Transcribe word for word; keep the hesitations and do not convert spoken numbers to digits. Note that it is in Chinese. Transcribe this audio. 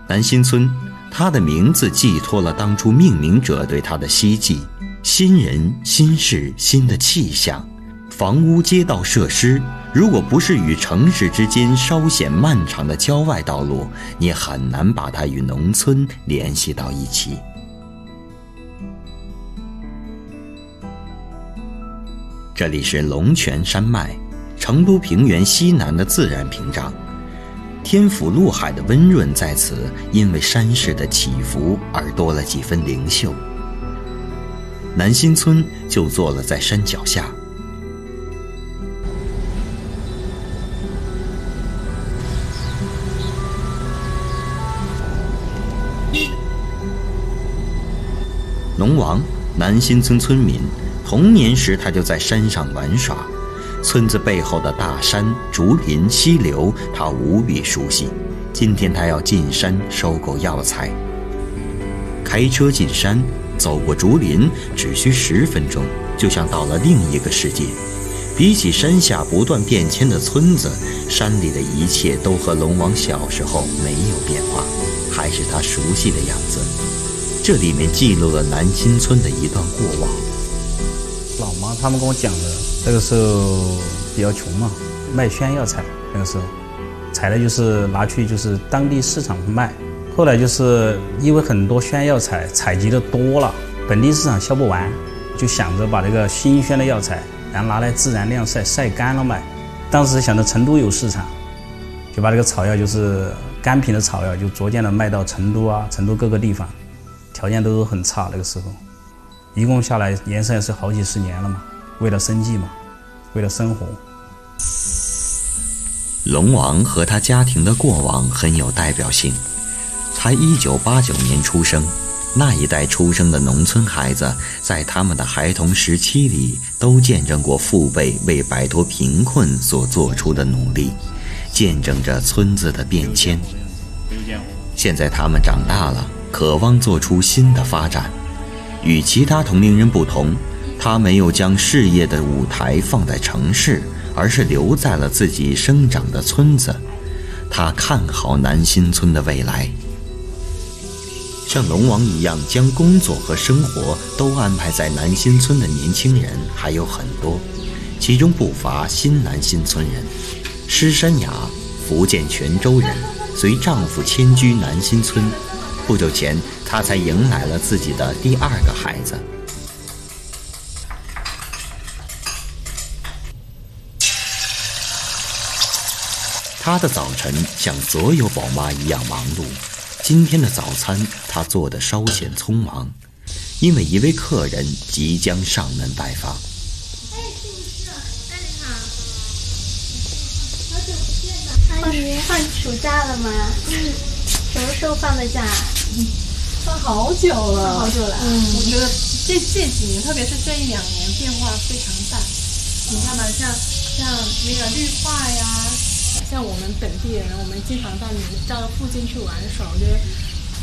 南新村，它的名字寄托了当初命名者对它的希冀：新人、新事、新的气象。房屋、街道设施，如果不是与城市之间稍显漫长的郊外道路，你很难把它与农村联系到一起。这里是龙泉山脉，成都平原西南的自然屏障。天府陆海的温润在此因为山势的起伏而多了几分灵秀。南新村就坐落在山脚下。龙王，南新村村民，童年时他就在山上玩耍，村子背后的大山、竹林、溪流，他无比熟悉。今天他要进山收购药材。开车进山，走过竹林，只需十分钟，就像到了另一个世界。比起山下不断变迁的村子，山里的一切都和龙王小时候没有变化，还是他熟悉的样子。这里面记录了南新村的一段过往。 老妈他们跟我讲的，那个时候比较穷嘛，卖宣药材，那个时候采的就是拿去就是当地市场卖。后来就是因为很多宣药材采集的多了，本地市场销不完，就想着把这个新鲜的药材然后拿来自然晾晒，晒干了卖。当时想着成都有市场，就把这个草药就是干品的草药就逐渐的卖到成都啊，成都各个地方。条件都很差，那个时候一共下来延伸也是好几十年了嘛，为了生计嘛，为了生活。 龙王和他家庭的过往很有代表性。他一九八九年出生，那一代出生的农村孩子在他们的孩童时期里都见证过父辈为摆脱贫困所做出的努力，见证着村子的变迁。现在他们长大了，渴望做出新的发展。与其他同龄人不同，他没有将事业的舞台放在城市，而是留在了自己生长的村子。他看好南新村的未来。像龙王一样将工作和生活都安排在南新村的年轻人还有很多，其中不乏新南新村人。施山雅，福建泉州人，随丈夫迁居南新村。不久前，她才迎来了自己的第二个孩子。她的早晨像所有宝妈一样忙碌。今天的早餐，她做得稍显匆忙，因为一位客人即将上门拜访。 哎，是不是？哎，你好。好久不见了。阿姨，放暑假了吗？嗯。什么时候放的假？ 嗯，放好久了， 放好久了。 嗯，我觉得这这几年，特别是这一两年，变化非常大。你看嘛，像像那个绿化呀，像我们本地人，我们经常到你到附近去玩耍，我觉得